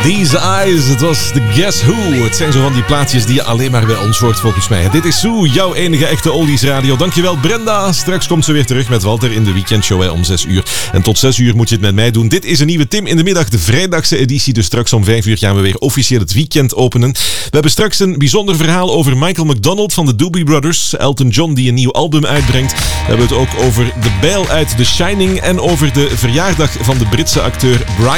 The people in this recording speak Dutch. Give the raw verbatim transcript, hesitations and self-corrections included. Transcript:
These Eyes, het was de Guess Who. Het zijn zo van die plaatjes die je alleen maar bij ons hoort volgens mij. Dit is Sue, jouw enige echte oldies radio. Dankjewel Brenda. Straks komt ze weer terug met Walter in de weekendshow hè, om zes uur. En tot zes uur moet je het met mij doen. Dit is een nieuwe Tim in de middag, de vrijdagse editie. Dus straks om vijf uur gaan we weer officieel het weekend openen. We hebben straks een bijzonder verhaal over Michael McDonald van de Doobie Brothers. Elton John die een nieuw album uitbrengt. We hebben het ook over de bijl uit The Shining en over de verjaardag van de Britse acteur Brian